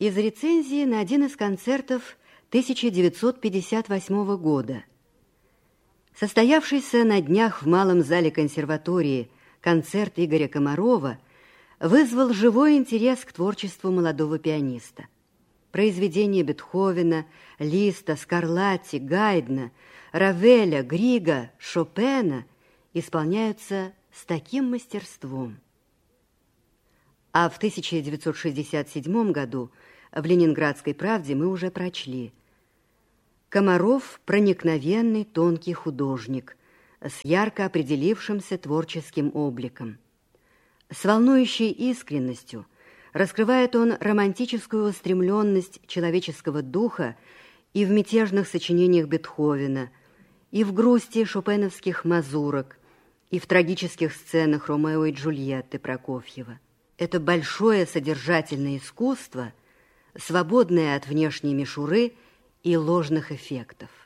Из рецензии на один из концертов 1958 года. Состоявшийся на днях в Малом зале консерватории концерт Игоря Комарова вызвал живой интерес к творчеству молодого пианиста. Произведения Бетховена, Листа, Скарлатти, Гайдна, Равеля, Грига, Шопена исполняются с таким мастерством. А в 1967 году в «Ленинградской правде» мы уже прочли: Комаров – проникновенный, тонкий художник с ярко определившимся творческим обликом. С волнующей искренностью раскрывает он романтическую устремленность человеческого духа и в мятежных сочинениях Бетховена, и в грусти шопеновских мазурок, и в трагических сценах Ромео и Джульетты Прокофьева. Это большое содержательное искусство, свободное от внешней мишуры и ложных эффектов.